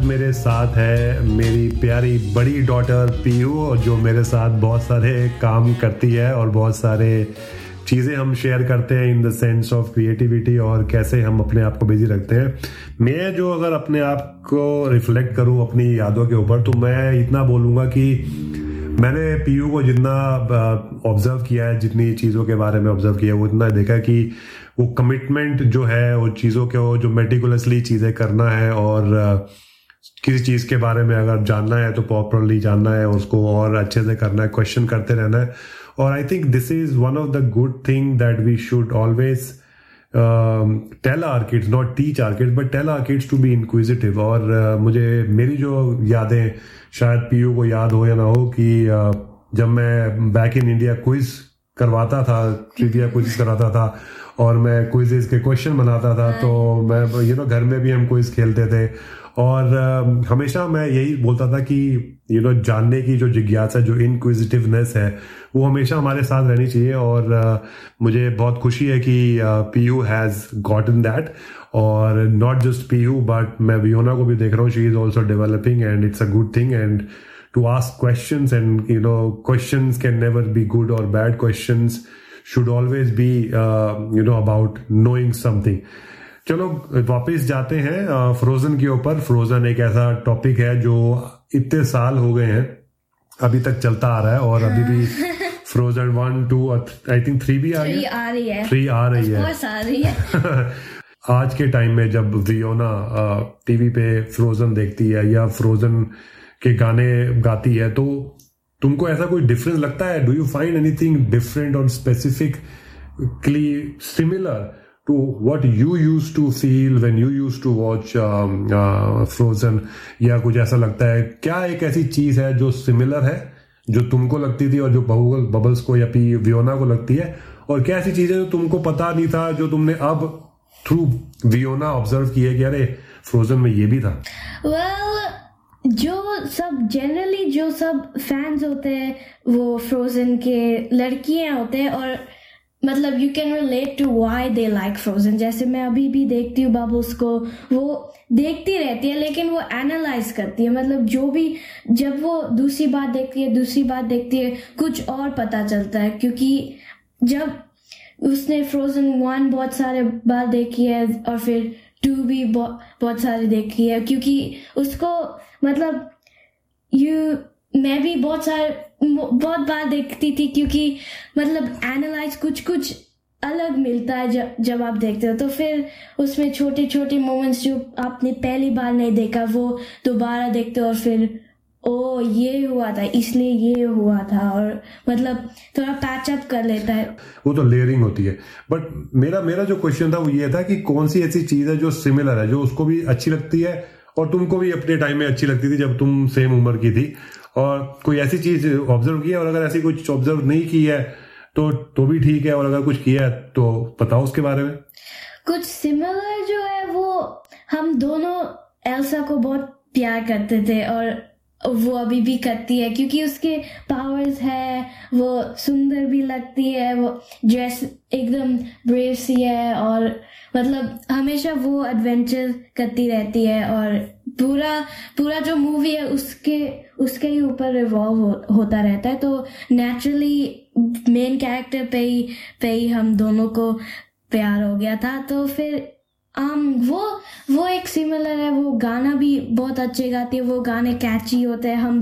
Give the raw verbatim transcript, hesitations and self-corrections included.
आज मेरे साथ है मेरी प्यारी बड़ी डॉटर पीयू, जो मेरे साथ बहुत सारे काम करती है और बहुत सारे चीज़ें हम शेयर करते हैं in the sense of creativity और कैसे हम अपने आप को बिजी रखते हैं। मैं जो अगर अपने आप को रिफ्लेक्ट करूं अपनी यादों के ऊपर, तो मैं इतना बोलूँगा कि मैंने पीयू को जितना ऑब्जर्व किया है, जितनी चीज़ों के बारे में ऑब्जर्व किया है, वो इतना देखा कि वो कमिटमेंट जो है वो चीज़ों के, वो जो मेटिकुलसली चीज़ें करना है और किसी चीज़ के बारे में अगर जानना है तो प्रॉपरली जानना है, उसको और अच्छे से करना है, क्वेश्चन करते रहना है। और I think this is one of the good thing that we should always tell our kids, not teach our kids but tell our kids to be inquisitive. और uh, मुझे मेरी जो यादें, शायद पीयू को याद हो या ना हो, कि uh, जब मैं बैक इन इंडिया क्विज करवाता था, ट्रिविया क्विज कराता था और मैं क्विज़ के क्वेश्चन बनाता था, तो मैं यू नो घर में भी हम क्विज खेलते थे और uh, हमेशा मैं यही बोलता था कि यू नो जानने की जो जिज्ञासा, जो इनक्विजिटिवनेस है, वो हमेशा हमारे साथ रहनी चाहिए। और uh, मुझे बहुत खुशी है कि पीयू हैज़ गॉटन दैट। और नॉट जस्ट पीयू बट मैं वियोना को भी देख रहा हूँ, she is also developing and it's a good thing. And to ask questions, and you know questions can never be good और bad, questions should always be uh, you know about knowing something। चलो वापस जाते हैं frozen के ऊपर। Frozen एक ऐसा topic है जो इतने साल हो गए हैं, अभी तक चलता आ रहा है और अभी भी frozen one two I think three भी आ रही आ रही है थ्री आ रही है आ रही है आज के टाइम में जब वियोना टीवी पे फ्रोजन देखती है या फ्रोजन के गाने गाती है, तो तुमको ऐसा कोई डिफरेंस लगता है? Do you find anything different और specifically similar to what you used to feel when you used to watch frozen? या कुछ ऐसा लगता है, क्या एक ऐसी चीज है जो सिमिलर है, जो तुमको लगती थी और जो बबल्स को या पी वियोना को लगती है? और क्या ऐसी चीजें जो तुमको पता नहीं था, जो तुमने अब थ्रू वियोना ऑब्जर्व की है कि अरे फ्रोजन में ये भी था? well, जो सब जनरली जो सब फैंस होते हैं वो फ्रोजन के लड़कियां होते हैं, और मतलब you can relate to why they like frozen. जैसे मैं अभी भी देखती हूँ बबल्स को, वो देखती रहती है लेकिन वो एनालाइज करती है, मतलब जो भी, जब वो दूसरी बात देखती है दूसरी बात देखती है कुछ और पता चलता है, क्योंकि जब उसने फ्रोजन वन बहुत सारे बार देखी है और फिर टू भी बहुत बहुत सारी देखी है, क्योंकि उसको मतलब यू मैं भी बहुत सारे बहुत बार देखती थी, क्योंकि मतलब एनालाइज कुछ कुछ अलग मिलता है जब जब आप देखते हो, तो फिर उसमें छोटे छोटे मोमेंट्स जो आपने पहली बार नहीं देखा वो दोबारा देखते हो और फिर ओ ये हुआ था इसलिए ये हुआ था, और मतलब थोड़ा पैचअप कर लेता है। वो तो लेयरिंग होती है। बट मेरा मेरा जो क्वेश्चन था वो ये था कि कौन सी ऐसी चीज है जो सिमिलर है, जो उसको भी अच्छी लगती है और तुमको भी अपने टाइम में अच्छी लगती थी जब तुम सेम उम्र की थी, और कोई ऐसी चीज ऑब्जर्व की है? और अगर ऐसी कुछ ऑब्जर्व नहीं की है तो तो भी ठीक है, और अगर कुछ किया है तो बताओ उसके बारे में। कुछ सिमिलर जो है वो, हम दोनों एल्सा को बहुत प्यार करते थे और वो अभी भी करती है, क्योंकि उसके पावर्स है, वो सुंदर भी लगती है, वो ड्रेस एकदम ब्रेव सी है, और मतलब हमेशा वो एडवेंचर करती रहती है, और पूरा पूरा जो मूवी है उसके उसके ही ऊपर रिवॉल्व हो, होता रहता है। तो नेचुरली मेन कैरेक्टर पे ही पे ही हम दोनों को प्यार हो गया था। तो फिर um, वो वो एक सिमिलर है। वो गाना भी बहुत अच्छे गाती है, वो गाने कैची होते हैं, हम